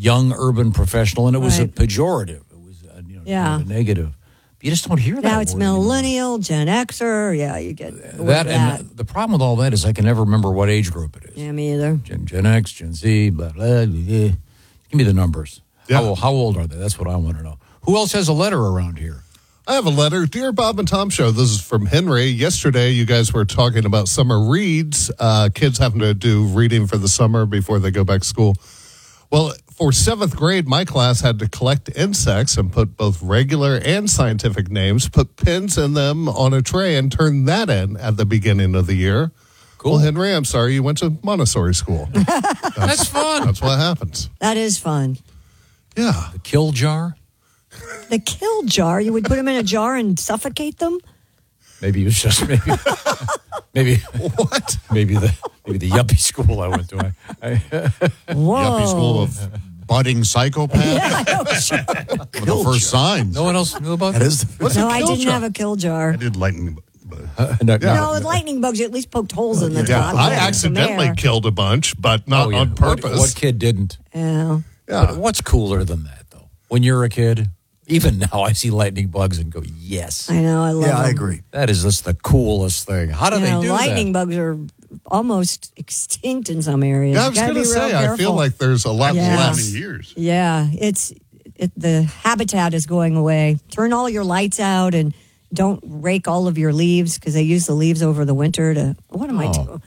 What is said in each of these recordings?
young urban professional, and it was a Right. pejorative. It was kind of a negative. You just don't hear that. Now it's word anymore. millennial, Gen Xer. Yeah, you get that. And the problem with all that is I can never remember what age group it is. Yeah, me either. Gen X, Gen Z, blah, blah, blah. Give me the numbers. Yeah. How old are they? That's what I want to know. Who else has a letter around here? I have a letter. Dear Bob and Tom Show, this is from Henry. Yesterday, you guys were talking about summer reads, kids having to do reading for the summer before they go back to school. Well, for 7th grade, my class had to collect insects and put both regular and scientific names, put pins in them on a tray, and turn that in at the beginning of the year. Cool. Well, Henry, I'm sorry you went to Montessori school. That's fun. That's what happens. That is fun. Yeah. The kill jar? The kill jar, you would put them in a jar and suffocate them? Maybe it was just maybe What? maybe the yuppie school I went to. Whoa. Yuppie school of budding psychopath. Yeah, I know, sure. The first signs. No one else knew about That that. is. No, I didn't have a kill jar. I did lightning. No, with lightning bugs, you at least poked holes in the top. I Let some accidentally air. killed a bunch, but not on purpose. What kid didn't? Yeah. But what's cooler than that, though? When you're a kid, even now, I see lightning bugs and go, yes. I know, I love them. I agree. That is just the coolest thing. How do they do lightning that? bugs are almost extinct in some areas. Yeah, I was Gotta going to be real say, I feel careful. like there's a lot Yeah. less. Many years. Yeah, the habitat is going away. Turn all your lights out and don't rake all of your leaves because they use the leaves over the winter to. What am I doing?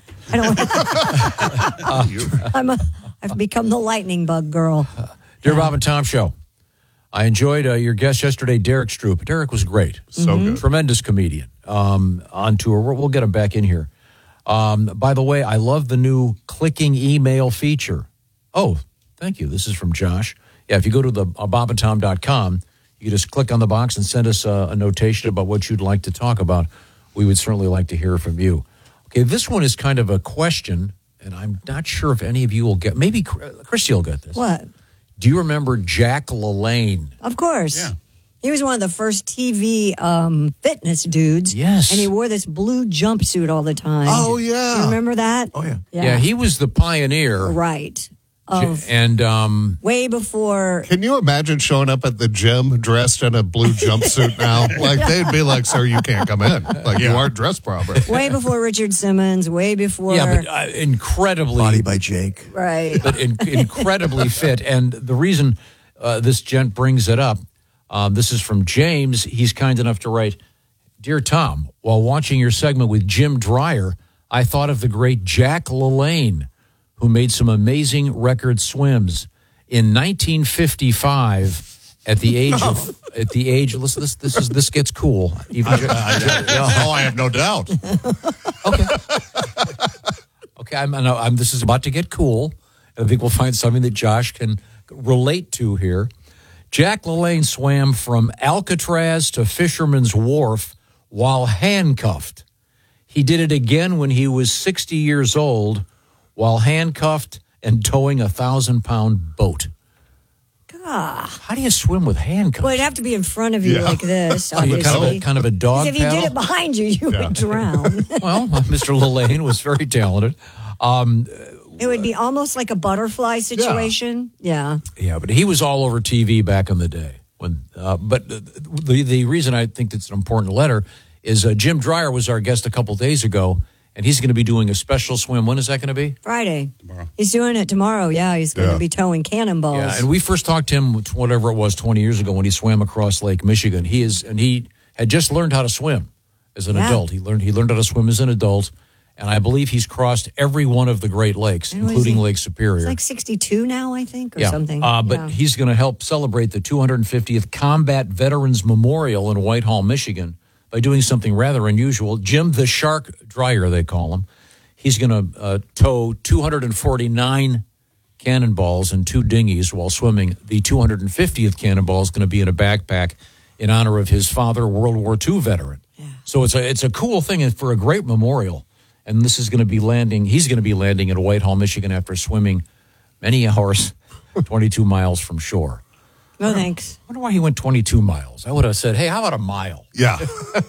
I don't. I've become the lightning bug girl. Dear Bob and Tom Show, I enjoyed your guest yesterday, Derek Stroop. Derek was great. So good. Tremendous comedian on tour. We'll get him back in here. By the way, I love the new clicking email feature. Oh, thank you. This is from Josh. Yeah, if you go to the bobandtom.com, you can just click on the box and send us a notation about what you'd like to talk about. We would certainly like to hear from you. Okay, this one is kind of a question, and I'm not sure if any of you will get. Maybe Christy will get this. What? Do you remember Jack LaLanne? Of course. Yeah. He was one of the first TV fitness dudes. Yes. And he wore this blue jumpsuit all the time. Oh, yeah. You remember that? Oh, yeah. Yeah, he was the pioneer. Right. Of And way before. Can you imagine showing up at the gym dressed in a blue jumpsuit now? Like, they'd be like, sir, you can't come in. Like, you aren't dressed properly. Way before Richard Simmons, way before. yeah, but incredibly Body by Jake. Right. but incredibly fit. And the reason this gent brings it up, this is from James. He's kind enough to write, Dear Tom, while watching your segment with Jim Dreyer, I thought of the great Jack LaLanne, who made some amazing record swims. In 1955, at the age, listen, this gets cool. Even I have no doubt. Okay, this is about to get cool. I think we'll find something that Josh can relate to here. Jack LaLanne swam from Alcatraz to Fisherman's Wharf while handcuffed. He did it again when he was 60 years old while handcuffed and towing a 1,000-pound boat. God. How do you swim with handcuffs? Well, it'd have to be in front of you like this, So you're obviously. kind of a dog Because if you did paddle? it behind you, you would drown. Well, Mr. LaLanne was very talented. It would be almost like a butterfly situation. Yeah. Yeah, but he was all over TV back in the day. But the reason I think it's an important letter is Jim Dreyer was our guest a couple days ago, and he's going to be doing a special swim. When is that going to be? Friday. Tomorrow. He's doing it tomorrow. Yeah, he's going to be towing cannonballs. Yeah, and we first talked to him, whatever it was, 20 years ago when he swam across Lake Michigan. He had just learned how to swim as an adult. He learned how to swim as an adult, and I believe he's crossed every one of the Great Lakes, including Lake Superior. He's like 62 now, I think, or something. But he's going to help celebrate the 250th Combat Veterans Memorial in Whitehall, Michigan, by doing something rather unusual. Jim the Shark Dreyer, they call him. He's going to tow 249 cannonballs and 2 dinghies while swimming. The 250th cannonball is going to be in a backpack in honor of his father, World War II veteran. Yeah. So it's a cool thing and for a great memorial. And this is going to be landing. He's going to be landing in Whitehall, Michigan, after swimming many hours, 22 miles from shore. No, thanks. I wonder why he went 22 miles. I would have said, hey, how about a mile? Yeah.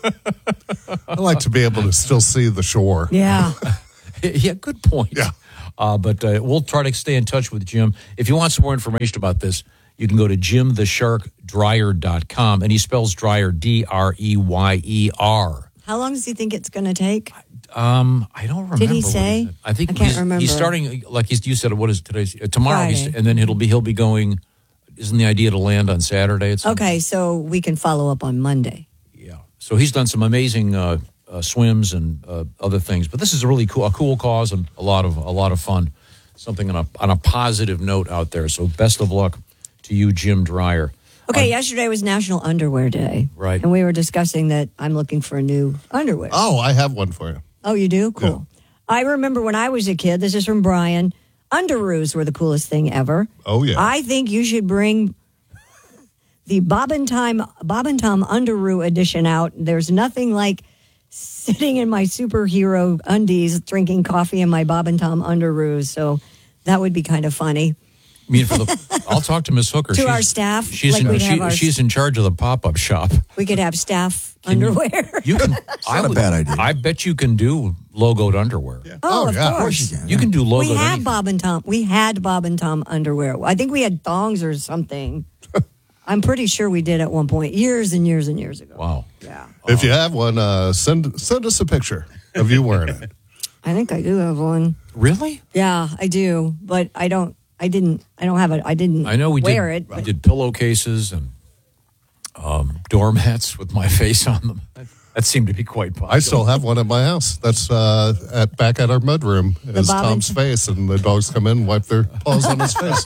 I like to be able to still see the shore. Yeah. Yeah, good point. Yeah. But we'll try to stay in touch with Jim. If you want some more information about this, you can go to jimthesharkdryer.com, and he spells dryer Dreyer. How long does he think it's going to take? I don't remember. Did he what say? said. I think I can't remember. He's starting, like you said, what is today's? Tomorrow, Friday. and then he'll be going. Isn't the idea to land on Saturday? Okay, so we can follow up on Monday. Yeah. So he's done some amazing swims and other things, but this is a cool cause and a lot of fun. Something on a positive note out there. So best of luck to you, Jim Dreyer. Okay, yesterday was National Underwear Day. Right. And we were discussing that I'm looking for new underwear. Oh, I have one for you. Oh, you do? Cool. I remember when I was a kid, this is from Brian, underoos were the coolest thing ever. Oh, yeah. I think you should bring the Bob and Tom Underoo edition out. There's nothing like sitting in my superhero undies, drinking coffee in my Bob and Tom Underoos. So that would be kind of funny. I mean, I'll talk to Miss Hooker. To our staff, She's in charge of the pop-up shop. We could have staff underwear. You can. not a bad idea. I bet you can do logoed underwear. Yeah. Oh, of yeah. course. You can do logoed. We had anything. Bob and Tom. We had Bob and Tom underwear. I think we had thongs or something. I'm pretty sure we did at one point, years and years and years ago. Wow. Yeah. If you have one, send us a picture of you wearing it. I think I do have one. Really? Yeah, I do, but I don't have it. I didn't I know we wear did. it. We but- did pillowcases and doormats with my face on them. That seemed to be quite popular. I still have one at my house. That's back at our mudroom. Is Bob Tom's and- face, and the dogs come in and wipe their paws on his face.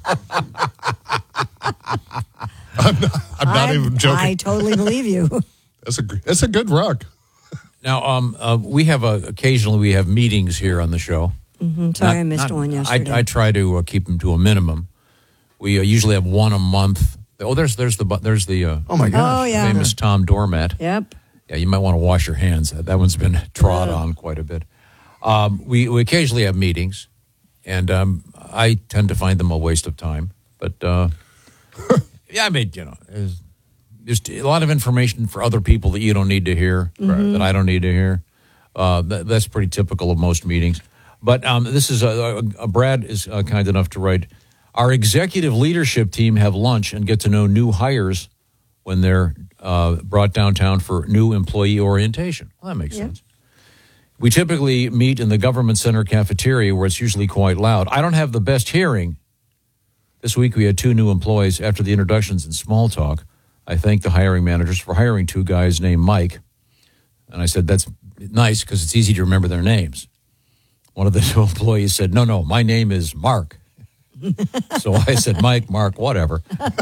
I'm not even joking. I totally believe you. It's a good rug. Now, we have occasionally we have meetings here on the show. Sorry, I missed one yesterday. I try to keep them to a minimum. We usually have one a month. Oh, there's the Oh my gosh. Oh, yeah. famous Tom doormat. Yep. Yeah, you might want to wash your hands. That one's been trod on quite a bit. We occasionally have meetings, and I tend to find them a waste of time. But yeah, I mean, there's a lot of information for other people that you don't need to hear, that I don't need to hear. That's pretty typical of most meetings. But this is Brad is kind enough to write. Our executive leadership team have lunch and get to know new hires when they're brought downtown for new employee orientation. Well, that makes sense. We typically meet in the government center cafeteria where it's usually quite loud. I don't have the best hearing. This week we had 2 new employees after the introductions and small talk. I thanked the hiring managers for hiring 2 guys named Mike. And I said, that's nice because it's easy to remember their names. One of the 2 employees said, no, my name is Mark. So I said, Mike, Mark, whatever.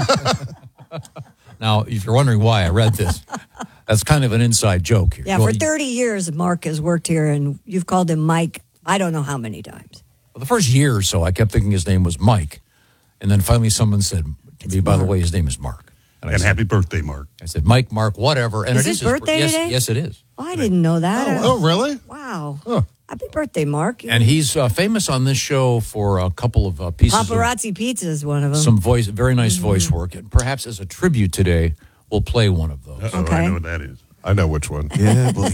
Now, if you're wondering why I read this, that's kind of an inside joke here. Yeah, Well, for 30 years, Mark has worked here, and you've called him Mike. I don't know how many times. the first year or so, I kept thinking his name was Mike. And then finally someone said to me, by the way, his name is Mark. I And said, happy birthday, Mark. I said, Mike, Mark, whatever. And Is it his is birthday yes, today? Yes, it is. Oh, I didn't know that. Oh, really? Wow. Huh. Happy birthday, Mark. And he's famous on this show for a couple of pieces of Paparazzi Pizza is one of them. some very nice voice work. And perhaps as a tribute today, we'll play one of those. Uh-oh, Okay. I know what that is. I know which one. Yeah, boy.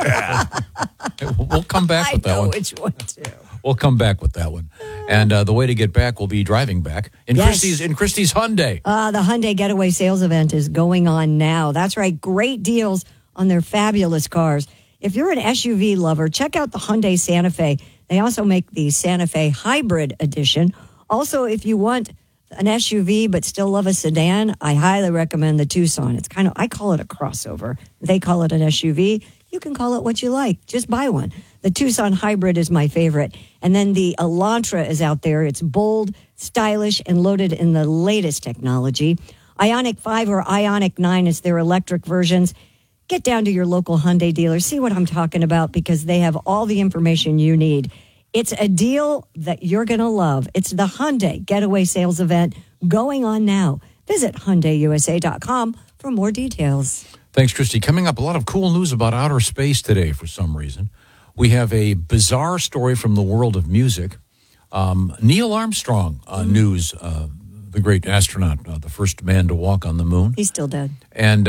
We'll come back I with that know one. which one, too. We'll come back with that one. And the way to get back will be driving back in Yes. Christie's Hyundai. The Hyundai Getaway Sales Event is going on now. That's right. Great deals on their fabulous cars. If you're an SUV lover, check out the Hyundai Santa Fe. They also make the Santa Fe Hybrid Edition. Also, if you want an SUV but still love a sedan, I highly recommend the Tucson. It's I call it a crossover. They call it an SUV. You can call it what you like. Just buy one. The Tucson Hybrid is my favorite. And then the Elantra is out there. It's bold, stylish, and loaded in the latest technology. Ioniq 5 or Ioniq 9 is their electric versions. Get down to your local Hyundai dealer. See what I'm talking about because they have all the information you need. It's a deal that you're going to love. It's the Hyundai Getaway Sales Event going on now. Visit HyundaiUSA.com for more details. Thanks, Christy. Coming up, a lot of cool news about outer space today for some reason. We have a bizarre story from the world of music. Neil Armstrong news, the great astronaut, the first man to walk on the moon. He's still dead. And,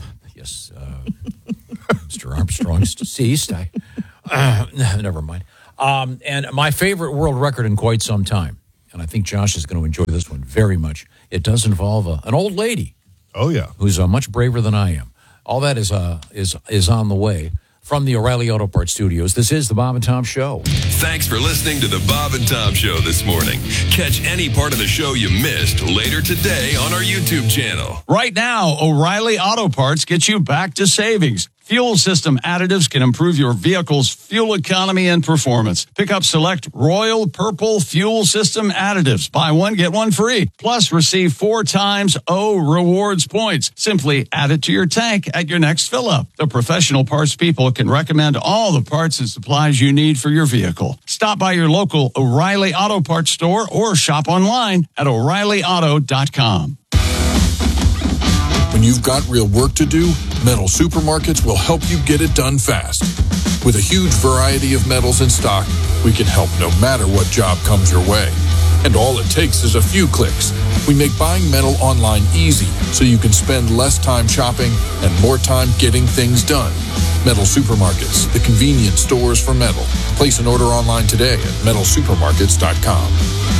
yes, Mr. Armstrong's deceased. Never mind. And my favorite world record in quite some time, and I think Josh is going to enjoy this one very much. It does involve an old lady. Oh, yeah. Who's much braver than I am. All that is on the way from the O'Reilly Auto Parts Studios. This is the Bob and Tom Show. Thanks for listening to the Bob and Tom Show this morning. Catch any part of the show you missed later today on our YouTube channel. Right now, O'Reilly Auto Parts gets you back to savings. Fuel system additives can improve your vehicle's fuel economy and performance. Pick up select Royal Purple fuel system additives. Buy one, get one free. Plus, receive 4 times O rewards points. Simply add it to your tank at your next fill-up. The professional parts people can recommend all the parts and supplies you need for your vehicle. Stop by your local O'Reilly Auto Parts store or shop online at O'ReillyAuto.com. When you've got real work to do, Metal Supermarkets will help you get it done fast. With a huge variety of metals in stock, we can help no matter what job comes your way. And all it takes is a few clicks. We make buying metal online easy so you can spend less time shopping and more time getting things done. Metal Supermarkets, the convenient stores for metal. Place an order online today at metalsupermarkets.com.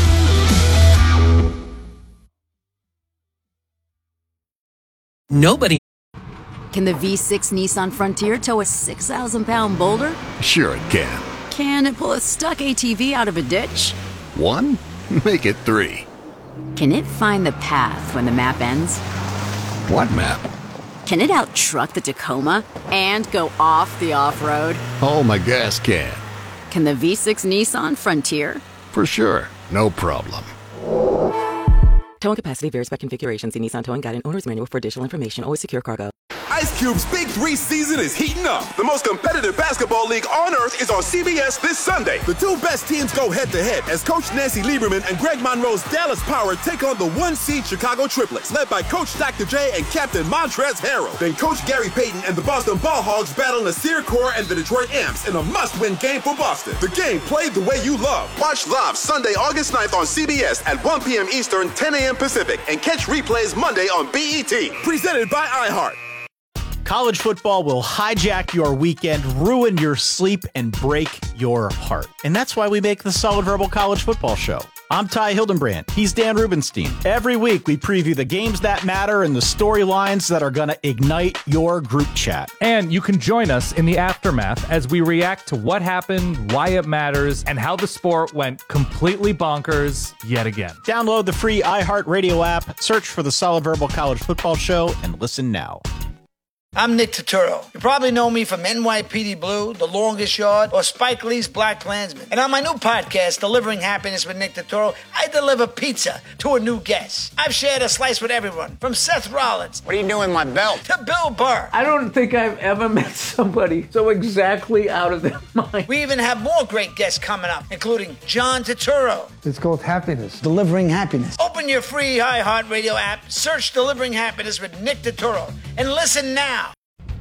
Nobody. Can the V6 Nissan Frontier tow a 6,000-pound boulder? Sure it can. Can it pull a stuck ATV out of a ditch? 1? Make it 3. Can it find the path when the map ends? What map? Can it out-truck the Tacoma and go off the off-road? Oh, my gas can. Can the V6 Nissan Frontier? For sure. No problem. Towing capacity varies by configuration. See Nissan Towing Guide and Owner's Manual for additional information. Always secure cargo. Ice Cube's Big 3 season is heating up. The most competitive basketball league on earth is on CBS this Sunday. The 2 best teams go head-to-head as Coach Nancy Lieberman and Greg Monroe's Dallas Power take on the 1-seed Chicago Triplets, led by Coach Dr. J and Captain Montrezl Harrell. Then Coach Gary Payton and the Boston Ball Hogs battle Nasir Kaur and the Detroit Amps in a must-win game for Boston. The game played the way you love. Watch live Sunday, August 9th on CBS at 1 p.m. Eastern, 10 a.m. Pacific, and catch replays Monday on BET. Presented by iHeart. College football will hijack your weekend, ruin your sleep, and break your heart. And that's why we make the Solid Verbal College Football Show. I'm Ty Hildenbrand. He's Dan Rubenstein. Every week, we preview the games that matter and the storylines that are going to ignite your group chat. And you can join us in the aftermath as we react to what happened, why it matters, and how the sport went completely bonkers yet again. Download the free iHeartRadio app, search for the Solid Verbal College Football Show, and listen now. I'm Nick Turturro. You probably know me from NYPD Blue, The Longest Yard, or Spike Lee's Black Klansman. And on my new podcast, Delivering Happiness with Nick Turturro, I deliver pizza to a new guest. I've shared a slice with everyone, from Seth Rollins. What are you doing, my belt? To Bill Burr. I don't think I've ever met somebody so exactly out of their mind. We even have more great guests coming up, including John Turturro. It's called Happiness. Delivering Happiness. Open your free iHeartRadio app, search Delivering Happiness with Nick Turturro, and listen now.